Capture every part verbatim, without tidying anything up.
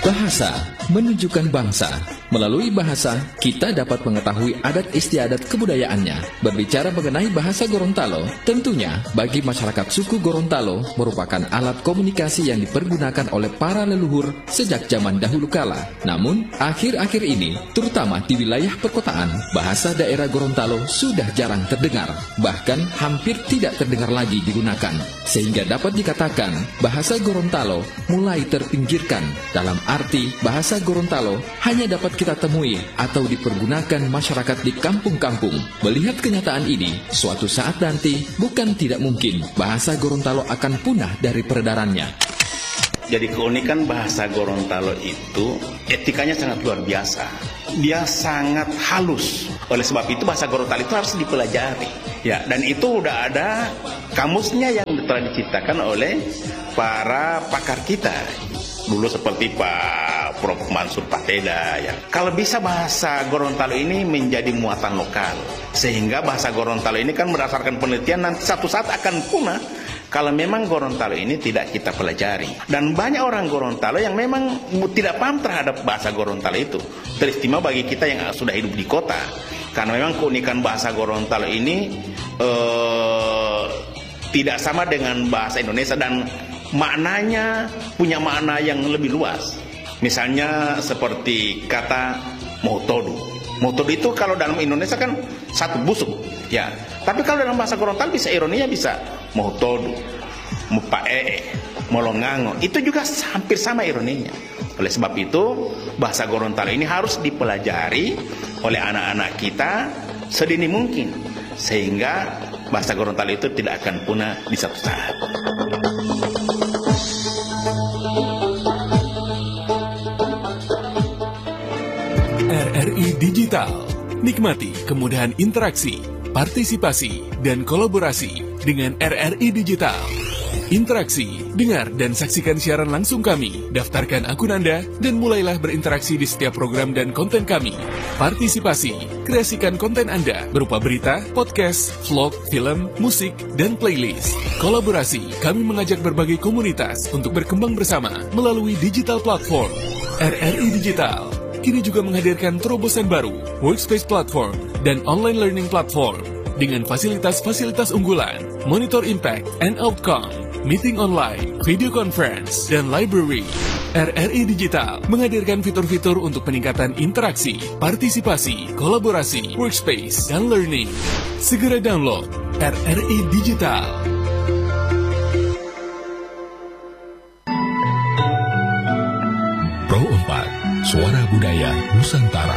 Bahasa menunjukkan bangsa. Melalui bahasa, kita dapat mengetahui adat istiadat kebudayaannya. Berbicara mengenai bahasa Gorontalo, tentunya bagi masyarakat suku Gorontalo merupakan alat komunikasi yang dipergunakan oleh para leluhur sejak zaman dahulu kala. Namun, akhir-akhir ini, terutama di wilayah perkotaan, bahasa daerah Gorontalo sudah jarang terdengar. Bahkan hampir tidak terdengar lagi digunakan. Sehingga dapat dikatakan, bahasa Gorontalo mulai terpinggirkan. Dalam arti, bahasa Gorontalo hanya dapat kita temui atau dipergunakan masyarakat di kampung-kampung. Melihat kenyataan ini, suatu saat nanti bukan tidak mungkin bahasa Gorontalo akan punah dari peredarannya. Jadi keunikan bahasa Gorontalo itu etikanya sangat luar biasa. Dia sangat halus. Oleh sebab itu bahasa Gorontalo itu harus dipelajari. Ya, dan itu udah ada kamusnya yang telah diciptakan oleh para pakar kita. Dulu seperti Pak Prof Mansur Pateda ya. Kalau bisa bahasa Gorontalo ini menjadi muatan lokal, sehingga bahasa Gorontalo ini kan berdasarkan penelitian nanti satu saat akan punah kalau memang Gorontalo ini tidak kita pelajari. Dan banyak orang Gorontalo yang memang tidak paham terhadap bahasa Gorontalo itu. Teristimewa bagi kita yang sudah hidup di kota, karena memang keunikan bahasa Gorontalo ini eh, tidak sama dengan bahasa Indonesia dan maknanya punya makna yang lebih luas. Misalnya seperti kata motodu. Motodu itu kalau dalam Indonesia kan satu busuk, ya. Tapi kalau dalam bahasa Gorontalo bisa ironinya bisa motodu, mupaee, molongango. Itu juga hampir sama ironinya. Oleh sebab itu bahasa Gorontalo ini harus dipelajari oleh anak-anak kita sedini mungkin, sehingga bahasa Gorontalo itu tidak akan punah di satu saat. R R I Digital. Nikmati kemudahan interaksi, partisipasi, dan kolaborasi dengan R R I Digital. Interaksi, dengar dan saksikan siaran langsung kami, daftarkan akun Anda, dan mulailah berinteraksi di setiap program dan konten kami. Partisipasi, kreasikan konten Anda berupa berita, podcast, vlog, film, musik, dan playlist. Kolaborasi, kami mengajak berbagai komunitas untuk berkembang bersama melalui digital platform. R R I Digital kini juga menghadirkan terobosan baru, workspace platform, dan online learning platform dengan fasilitas-fasilitas unggulan, monitor impact and outcome, meeting online, video conference, dan library. R R I Digital menghadirkan fitur-fitur untuk peningkatan interaksi, partisipasi, kolaborasi, workspace, dan learning. Segera download R R I Digital. Pro empat, Suara Budaya Nusantara.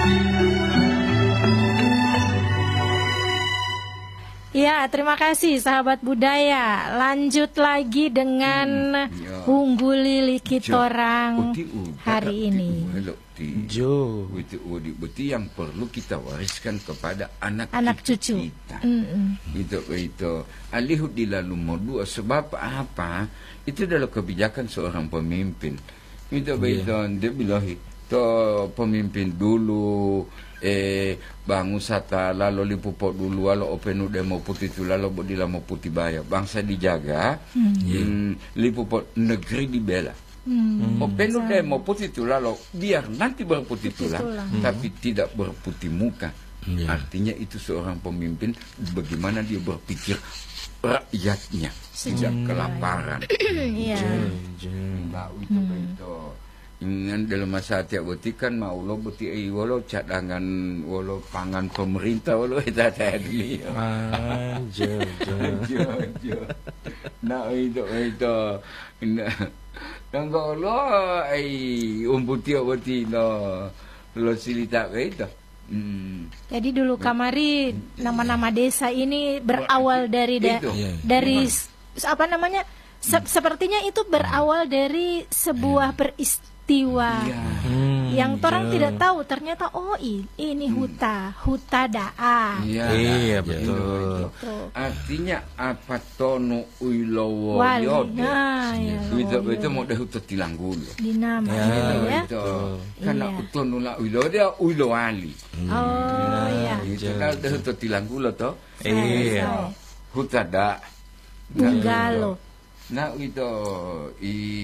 Ya, terima kasih sahabat budaya. Lanjut lagi dengan hmm, ya. Ungguli Likitorang hari ini. Jo, betul-betul yang perlu kita wariskan kepada anak, anak cucu kita. Mm-mm. Itu itu. Alih di lalu modua sebab apa? Itu adalah kebijakan seorang pemimpin. Itu betul. Dia bilang itu pemimpin dulu. Eh bangun sata lalu lipupot dulu lalu openu demo putih itu lalu bodila mau putih bayar bangsa dijaga hmm. hmm, lipupot negeri dibela hmm. openu demo putih itu lalu biar nanti berputih tulang hmm. tapi tidak berputih muka hmm. artinya itu seorang pemimpin bagaimana dia berpikir rakyatnya tidak hmm. kelaparan iya nah itu itu Ingat dalam masa tiap beti kan mau lo beti eh walau cadangan walau pangan pemerintah walau itu ada dulu. Ah, jo jo jo. Nah itu itu. Nah, dan kalau eh umbu tiap beti lo lo silita itu. Hmm. Jadi dulu kamari nama-nama desa ini berawal dari da, dari hmm. apa namanya? Se sepertinya itu berawal dari sebuah peristiwa ya. hmm, yang orang ya. Tidak tahu ternyata oh ini huta huta daa iya, iya betul gitu. Artinya apa tono uilowo yode nah, ya, itu itu mau dah huta tilanggul dinama ya, ya, itu karena tono la uilo dia uilo wali oh iya itu kan dah huta tilanggul to iya huta da Bunggalo. Nah itu i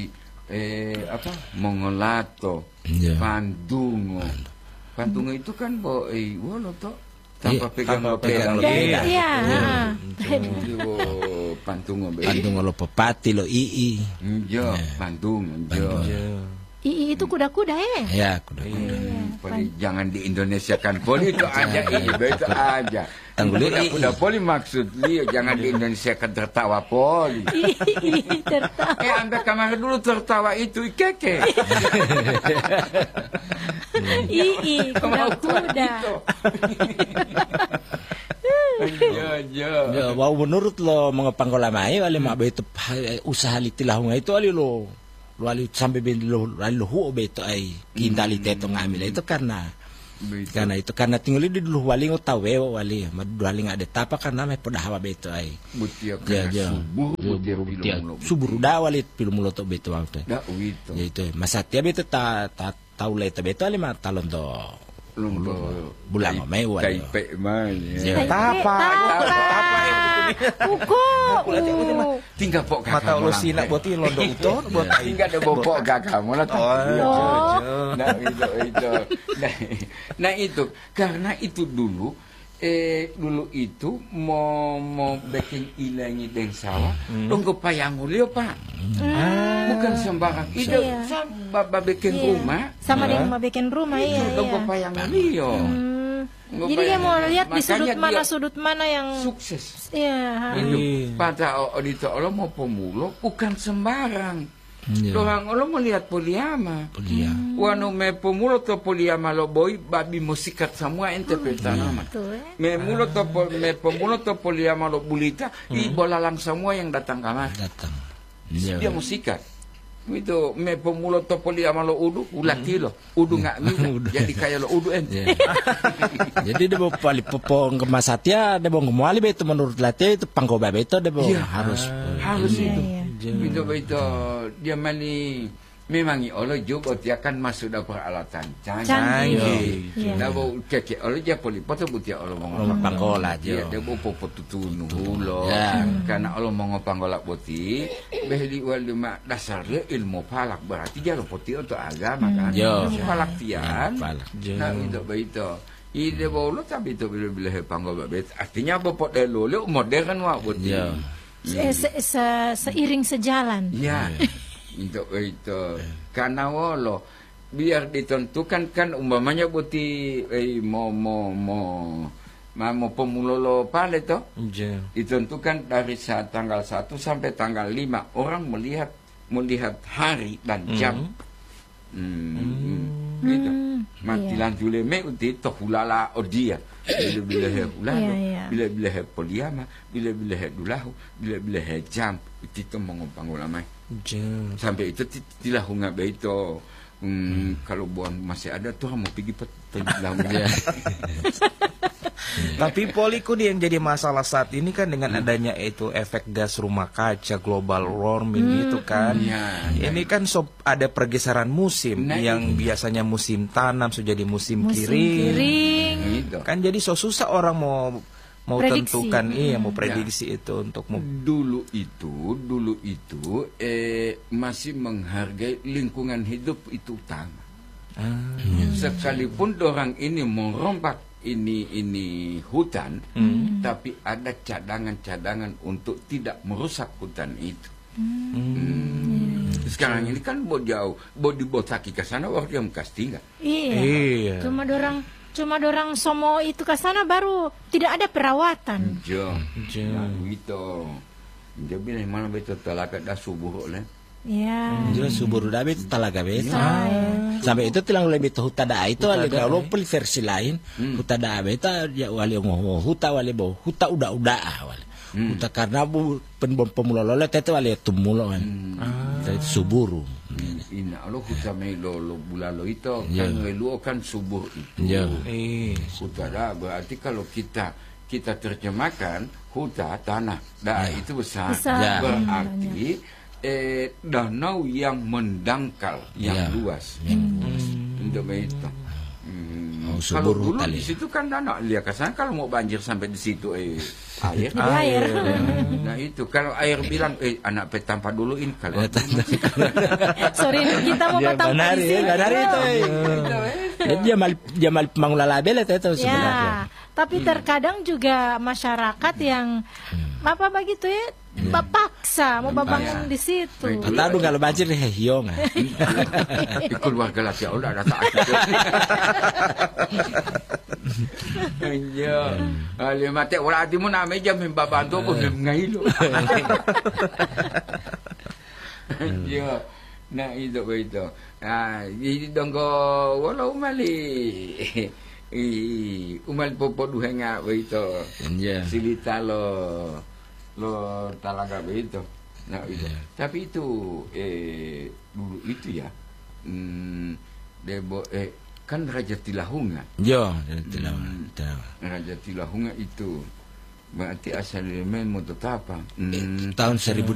eh apa Mongolato, Ya. Pandungo. Pandungo itu kan bo eh wolo toh tanpa Iya, pegang tanpa pegang lopeda. Iya, iya. Yo Pandungo be. Bandung lo pepati lo ii. Jo, Pandungo, jo. I, itu kuda-kuda eh. Ya, kuda. Poli jangan di Indonesia kan poli itu aja ini itu aja. Tangguli udah, udah poli maksud dia jangan di Indonesia kan tertawa poli. I, tertawa. Eh anda kemarin dulu tertawa itu keke. I, i, kuda-kuda. Jo jo. Ya, wow menurut lo mengepang kola mai wali mak beto usaha litilah hunga itu wali lo. Wali sampai ben lo wali lo huo beto ai kindali teto ngambil itu karena Betul. karena itu karena tinggal di dulu wali ngo tawe wali madu wali nggak ada tapa karena me pada hawa beto ai. Butia Ya, kena ya. subuh butia Dia pilum. subur udah wali pilum lo to beto waktu. Da wito. Ya itu masatya beto ta ta tahu le beto ali mah talon to Lumbo. bulan mai wali. Taipe man. Ya. Tapa. Tapa. Uko. Tinggal pok Mata ulo sina boti londo utor buat Tinggal ada bopok gagah mola tuh. Oh. Nah itu itu. Nah, nah itu karena itu dulu eh dulu itu mau mau bikin ilangi deng sawah, tunggu payang ulio pak, bukan sembarang. Itu Iya. sama bikin Iya. rumah, Sama dengan mau bikin rumah iya. tunggu iya. payang ulio. Hmm. Nggak Jadi dia bayang. mau lihat di Makanya sudut mana dia sudut mana yang Sukses. iya. Itu pada auditor Allah mau pemulo bukan sembarang. Ya. Orang Allah mau lihat poliama. Iya. Wano me pemulo to poliama lo boy babi musikat semua ente petanaman. Tuh, eh. Me mulo to po- me pemulo to poliama lo bulita i bolalang semua yang datang kamar. Datang. Ya. Dia musikat. Itu me pemulo to poliama lo udu ulati lo. Udu nggak minta. Jadi kayak lo udu ente. Ya. Jadi dia mau pali popong ke masatya, dia mau ngemuali beto menurut latih itu pangkoba beto dia mau Iya. harus. Harus itu. Iya. Itu itu dia mani memang i Allah juga dia kan masuk dalam peralatan canggih. Canggih. Iya. Dah bau keke Allah dia poli poto butia Allah mau Mau pangkola dia aja. dia bau popo tutunu lo. Ya. Karena Allah mau ngopanggola boti behli wal lima dasar dia ilmu falak berarti dia lo poti untuk agama kan. Yo. Ilmu falak tian. Falak. Nah itu begitu. Ide bau lo tapi itu bila-bila panggola bet. Artinya bopot dia lo lo modern wa boti. Ya. Se- se- se- seiring sejalan. Ya, itu itu karena wolo biar ditentukan kan umpamanya buti eh, mau mau mau mau mau pemulolo pale toh ditentukan dari saat tanggal satu sampai tanggal lima orang melihat melihat hari dan jam. Hmm. Hmm. Gitu. Matilan juleme uti toh hulala odia. Bila-bila he ulalo, Iya, iya. bila-bila he poliama, bila-bila he dulahu, bila-bila he jam, itu mengumpang ulama. Sampai itu tidak hunga beito. Hmm, kalau buang masih ada tuh mau pergi petilah. Tapi poliku yang jadi masalah saat ini kan dengan adanya itu efek gas rumah kaca, global warming itu kan. Ya, Ini kan sob ada pergeseran musim Nah, yang biasanya musim tanam sudah jadi musim, Musim kering. kering. Gitu. Kan jadi so susah orang mau mau Prediksi. tentukan iya mau prediksi itu untuk mau Dulu itu, dulu itu eh masih menghargai lingkungan hidup itu utama. Sekalipun orang ini merompak ini ini hutan, tapi ada cadangan-cadangan untuk tidak merusak hutan itu. Hmm. Sekarang ini kan mau jauh, mau dibotaki ke sana waktu yang bekas tinggal. Iya. Iya. Cuma dorang cuma dorang somo itu ke sana baru tidak ada perawatan. Jo, nah, gitu. Dia bilang mana betul talaga dah subuh oleh. Iya. Jelas subur udah beto talaga beto. Ah, iya. Sampai itu tilang lebih beto hutada itu wali kalau peli versi lain hutada beto ya wali ngoho huta wali bo huta udah udah wali. Huta karena bu pen pemulolo itu wali tumulo kan. Jadi suburu. Ina lo huta mai lo lo bulalo itu Ya. kan lu kan subur itu. Ya. eh Huta berarti kalau kita kita terjemahkan huta tanah, dah itu besar. Besar. Ya. Berarti eh, danau yang mendangkal, yang Ya. luas. Untuk itu. Hmm. Oh, kalau subur dulu tali. di situ kan anak lihat kesan kalau mau banjir sampai di situ eh air. Air. Nah itu kalau air bilang eh anak petampa dulu ini kalau Sorry kita mau Dia patang benar di ya, sini. benar itu. eh. Jadi dia mal dia mal mangulalabel itu itu sebenarnya. Ya, tapi terkadang juga masyarakat yang apa begitu ya, paksa mau bangun di situ. Kata kalau banjir nih hiong. di keluarga lah ya Allah ada tak. Iya. Ali mate ora atimu name jam membantu pun ngailo. Iya. Nah itu itu. Ah, jadi donggo walau mali. I umal popo duhenga beito. Iya. Silita lo lo talaga beito. Nah itu. Tapi itu eh dulu itu ya. Hmm, debo eh kan Raja Tilahunga. Yo, Tilahunga. Hmm, Raja Tilahunga itu berarti asalnya mau tetap apa? Hmm, tahun seribu